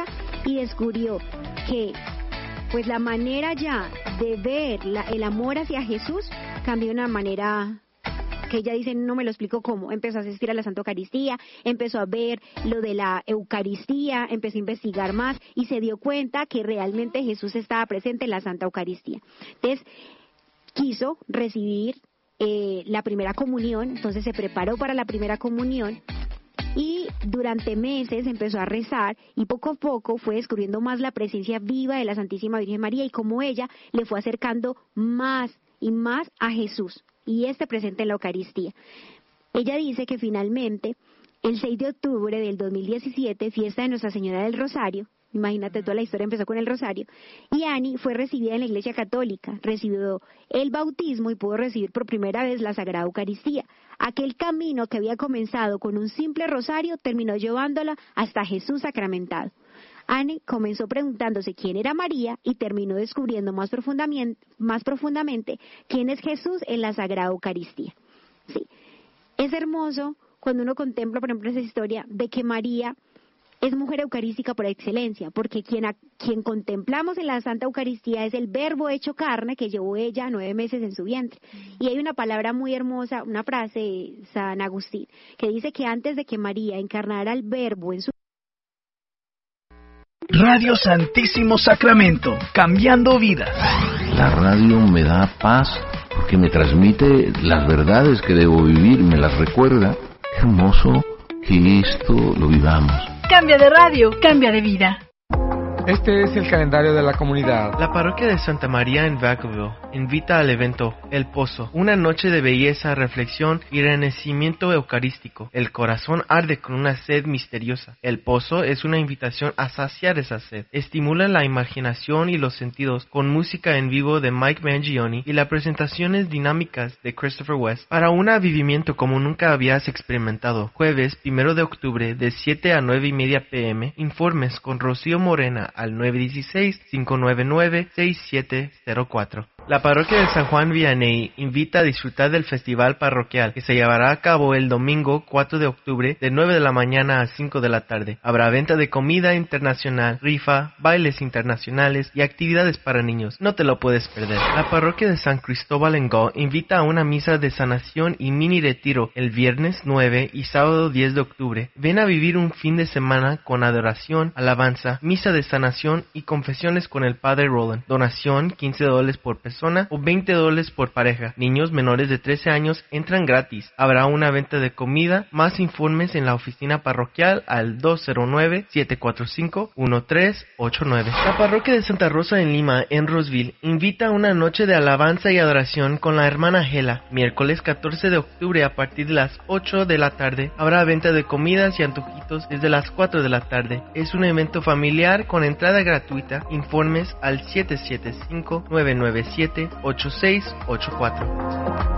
Católica y descubrió que pues la manera ya de ver el amor hacia Jesús cambió de una manera que ella dice, no me lo explico cómo. Empezó a asistir a la Santa Eucaristía, empezó a ver lo de la Eucaristía, empezó a investigar más y se dio cuenta que realmente Jesús estaba presente en la Santa Eucaristía. Entonces, quiso recibir la primera comunión, entonces se preparó para la primera comunión y durante meses empezó a rezar y poco a poco fue descubriendo más la presencia viva de la Santísima Virgen María y cómo ella le fue acercando más y más a Jesús y presente en la Eucaristía. Ella dice que finalmente el 6 de octubre del 2017, fiesta de Nuestra Señora del Rosario, imagínate, toda la historia empezó con el Rosario, y Annie fue recibida en la Iglesia Católica, recibió el bautismo y pudo recibir por primera vez la Sagrada Eucaristía. Aquel camino que había comenzado con un simple rosario terminó llevándola hasta Jesús sacramentado. Annie comenzó preguntándose quién era María y terminó descubriendo más profundamente quién es Jesús en la Sagrada Eucaristía. Sí, es hermoso cuando uno contempla, por ejemplo, esa historia de que María es mujer eucarística por excelencia, porque quien contemplamos en la Santa Eucaristía es el Verbo hecho carne que llevó ella 9 meses en su vientre. Y hay una palabra muy hermosa, una frase de San Agustín, que dice que antes de que María encarnara el Verbo en su Radio Santísimo Sacramento, cambiando vidas. La radio me da paz porque me transmite las verdades que debo vivir, me las recuerda. Qué hermoso que esto lo vivamos. Cambia de radio, cambia de vida. Este es el calendario de la comunidad. La parroquia de Santa María en Vacaville invita al evento El Pozo, una noche de belleza, reflexión y renacimiento eucarístico. El corazón arde con una sed misteriosa. El Pozo es una invitación a saciar esa sed. Estimula la imaginación y los sentidos con música en vivo de Mike Mangione y las presentaciones dinámicas de Christopher West para un avivamiento como nunca habías experimentado. Jueves 1 de octubre de 7 a 9:30 p.m. Informes con Rocío Morena al 916-599-6704. La parroquia de San Juan Vianney invita a disfrutar del festival parroquial que se llevará a cabo el domingo 4 de octubre de 9 de la mañana a 5 de la tarde. Habrá venta de comida internacional, rifa, bailes internacionales y actividades para niños. No te lo puedes perder. La parroquia de San Cristóbal en Go invita a una misa de sanación y mini retiro el viernes 9 y sábado 10 de octubre. Ven a vivir un fin de semana con adoración, alabanza, misa de sanación y confesiones con el Padre Roland. Donación $15 por persona o $20 por pareja. Niños menores de 13 años entran gratis. Habrá una venta de comida. Más informes en la oficina parroquial al 209-745-1389. La parroquia de Santa Rosa en Lima, en Roseville, invita a una noche de alabanza y adoración con la hermana Gela. Miércoles 14 de octubre a partir de las 8 de la tarde habrá venta de comidas y antojitos desde las 4 de la tarde. Es un evento familiar con entrada gratuita. Informes al 775-997-8684.